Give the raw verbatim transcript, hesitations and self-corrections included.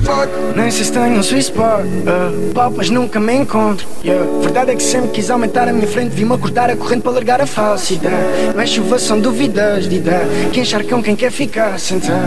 jackpot. Nem sei se tenho um sweet spot, uh, pop, mas nunca me encontro, yeah. Verdade é que sempre quis aumentar a minha frente, vi-me acordar a corrente para largar a falsidade. Não é chuva, são dúvidas de ideia, que encharcam quem quer ficar sentado.